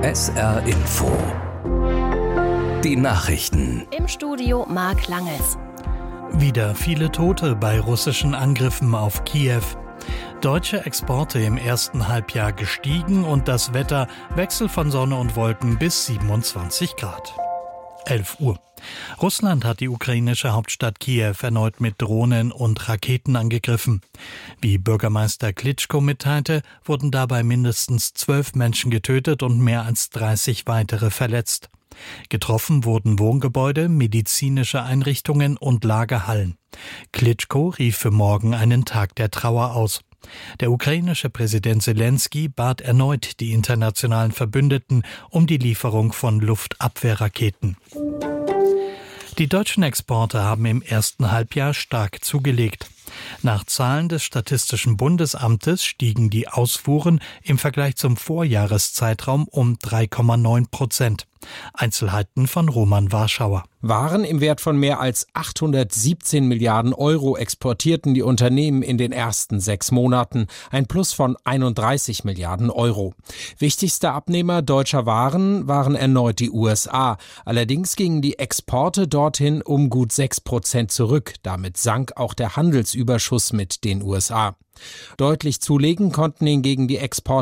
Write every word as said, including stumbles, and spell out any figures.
S R Info. Die Nachrichten. Im Studio Marc Langels. Wieder viele Tote bei russischen Angriffen auf Kiew. Deutsche Exporte im ersten Halbjahr gestiegen und das Wetter Wechsel von Sonne und Wolken bis siebenundzwanzig Grad. elf Uhr. Russland hat die ukrainische Hauptstadt Kiew erneut mit Drohnen und Raketen angegriffen. Wie Bürgermeister Klitschko mitteilte, wurden dabei mindestens zwölf Menschen getötet und mehr als dreißig weitere verletzt. Getroffen wurden Wohngebäude, medizinische Einrichtungen und Lagerhallen. Klitschko rief für morgen einen Tag der Trauer aus. Der ukrainische Präsident Selenskyj bat erneut die internationalen Verbündeten um die Lieferung von Luftabwehrraketen. Die deutschen Exporte haben im ersten Halbjahr stark zugelegt. Nach Zahlen des Statistischen Bundesamtes stiegen die Ausfuhren im Vergleich zum Vorjahreszeitraum um drei Komma neun Prozent. Einzelheiten von Roman Warschauer. Waren im Wert von mehr als achthundertsiebzehn Milliarden Euro exportierten die Unternehmen in den ersten sechs Monaten, ein Plus von einunddreißig Milliarden Euro. Wichtigster Abnehmer deutscher Waren waren erneut die U S A. Allerdings gingen die Exporte dorthin um gut sechs Prozent zurück. Damit sank auch der Handelsüberschuss mit den U S A. Deutlich zulegen konnten hingegen die Exporte